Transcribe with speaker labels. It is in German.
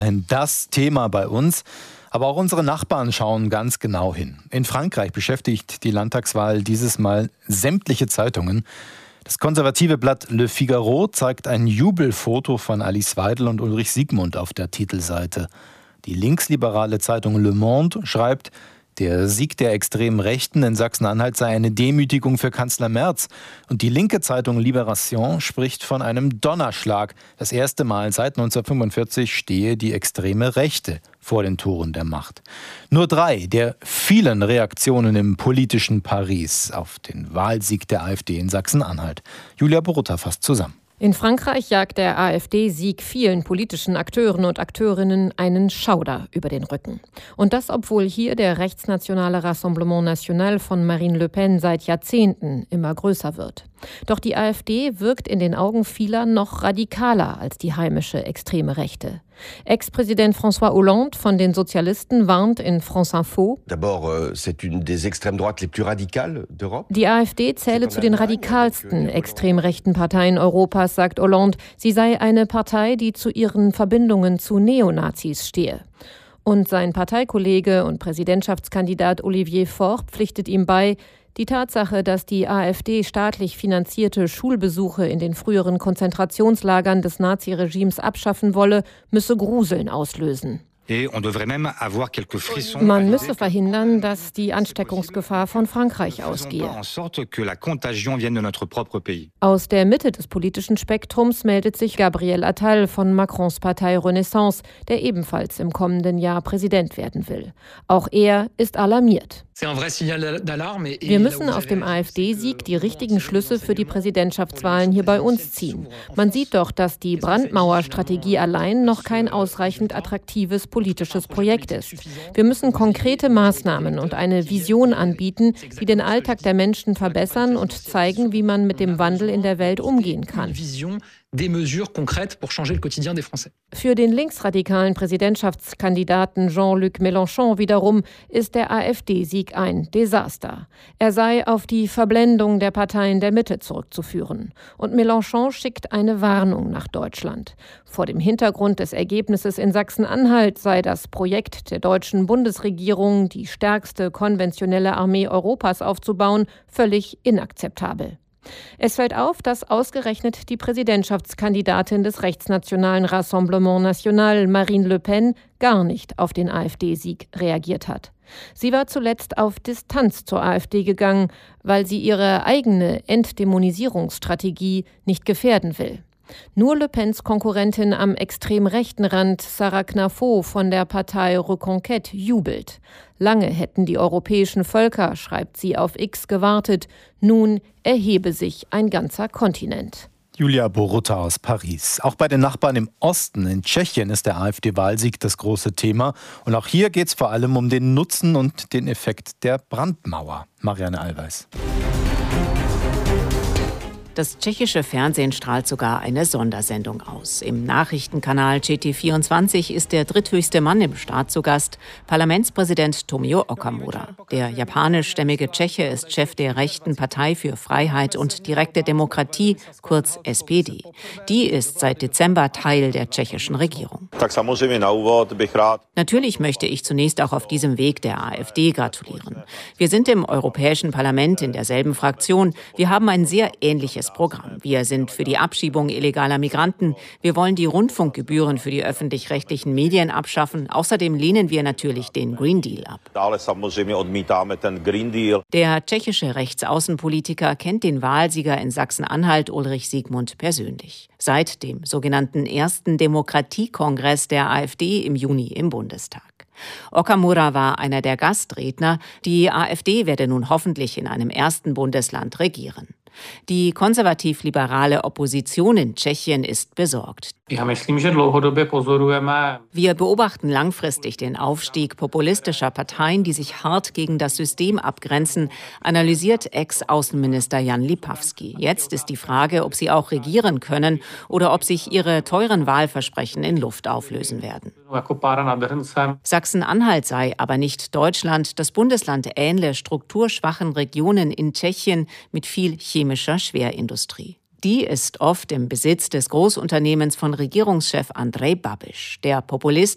Speaker 1: weiterhin das Thema bei uns. Aber auch unsere Nachbarn schauen ganz genau hin. In Frankreich beschäftigt die Landtagswahl dieses Mal sämtliche Zeitungen. Das konservative Blatt Le Figaro zeigt ein Jubelfoto von Alice Weidel und Ulrich Siegmund auf der Titelseite. Die linksliberale Zeitung Le Monde schreibt, der Sieg der extremen Rechten in Sachsen-Anhalt sei eine Demütigung für Kanzler Merz. Und die linke Zeitung Libération spricht von einem Donnerschlag. Das erste Mal seit 1945 stehe die extreme Rechte vor den Toren der Macht. Nur 3 der vielen Reaktionen im politischen Paris auf den Wahlsieg der AfD in Sachsen-Anhalt. Julia Borutta fasst zusammen.
Speaker 2: In Frankreich jagt der AfD-Sieg vielen politischen Akteuren und Akteurinnen einen Schauder über den Rücken. Und das, obwohl hier der rechtsnationale Rassemblement National von Marine Le Pen seit Jahrzehnten immer größer wird. Doch die AfD wirkt in den Augen vieler noch radikaler als die heimische extreme Rechte. Ex-Präsident François Hollande von den Sozialisten warnt in France Info: Die AfD zähle zu den radikalsten extrem rechten Parteien Europas, sagt Hollande. Sie sei eine Partei, die zu ihren Verbindungen zu Neonazis stehe. Und sein Parteikollege und Präsidentschaftskandidat Olivier Faure pflichtet ihm bei: Die Tatsache, dass die AfD staatlich finanzierte Schulbesuche in den früheren Konzentrationslagern des Naziregimes abschaffen wolle, müsse Gruseln auslösen. Man müsse verhindern, dass die Ansteckungsgefahr von Frankreich ausgehe. Aus der Mitte des politischen Spektrums meldet sich Gabriel Attal von Macrons Partei Renaissance, der ebenfalls im kommenden Jahr Präsident werden will. Auch er ist alarmiert. Wir müssen aus dem AfD-Sieg die richtigen Schlüsse für die Präsidentschaftswahlen hier bei uns ziehen. Man sieht doch, dass die Brandmauerstrategie allein noch kein ausreichend attraktives politisches Projekt ist. Wir müssen konkrete Maßnahmen und eine Vision anbieten, die den Alltag der Menschen verbessern und zeigen, wie man mit dem Wandel in der Welt umgehen kann. Für den linksradikalen Präsidentschaftskandidaten Jean-Luc Mélenchon wiederum ist der AfD-Sieg ein Desaster. Er sei auf die Verblendung der Parteien der Mitte zurückzuführen. Und Mélenchon schickt eine Warnung nach Deutschland. Vor dem Hintergrund des Ergebnisses in Sachsen-Anhalt sei das Projekt der deutschen Bundesregierung, die stärkste konventionelle Armee Europas aufzubauen, völlig inakzeptabel. Es fällt auf, dass ausgerechnet die Präsidentschaftskandidatin des rechtsnationalen Rassemblement National, Marine Le Pen, gar nicht auf den AfD-Sieg reagiert hat. Sie war zuletzt auf Distanz zur AfD gegangen, weil sie ihre eigene Entdämonisierungsstrategie nicht gefährden will. Nur Le Pens Konkurrentin am extrem rechten Rand, Sarah Knafo von der Partei Reconquête, jubelt. Lange hätten die europäischen Völker, schreibt sie auf X, gewartet. Nun erhebe sich ein ganzer Kontinent.
Speaker 1: Julia Borutta aus Paris. Auch bei den Nachbarn im Osten, in Tschechien, ist der AfD-Wahlsieg das große Thema. Und auch hier geht es vor allem um den Nutzen und den Effekt der Brandmauer. Marianne Allweis.
Speaker 3: Das tschechische Fernsehen strahlt sogar eine Sondersendung aus. Im Nachrichtenkanal ČT24 ist der dritthöchste Mann im Staat zu Gast, Parlamentspräsident Tomio Okamura. Der japanischstämmige Tscheche ist Chef der rechten Partei für Freiheit und direkte Demokratie, kurz SPD. Die ist seit Dezember Teil der tschechischen Regierung. Natürlich möchte ich zunächst auch auf diesem Weg der AfD gratulieren. Wir sind im Europäischen Parlament in derselben Fraktion. Wir haben ein sehr ähnliches Programm. Wir sind für die Abschiebung illegaler Migranten. Wir wollen die Rundfunkgebühren für die öffentlich-rechtlichen Medien abschaffen. Außerdem lehnen wir natürlich den Green Deal ab. Der tschechische Rechtsaußenpolitiker kennt den Wahlsieger in Sachsen-Anhalt, Ulrich Siegmund, persönlich. Seit dem sogenannten ersten Demokratiekongress der AfD im Juni im Bundestag. Okamura war einer der Gastredner. Die AfD werde nun hoffentlich in einem ersten Bundesland regieren. Die konservativ-liberale Opposition in Tschechien ist besorgt. Wir beobachten langfristig den Aufstieg populistischer Parteien, die sich hart gegen das System abgrenzen, analysiert Ex-Außenminister Jan Lipavský. Jetzt ist die Frage, ob sie auch regieren können oder ob sich ihre teuren Wahlversprechen in Luft auflösen werden. Sachsen-Anhalt sei aber nicht Deutschland. Das Bundesland ähnle strukturschwachen Regionen in Tschechien mit viel chemischer Schwerindustrie. Die ist oft im Besitz des Großunternehmens von Regierungschef Andrej Babiš. Der Populist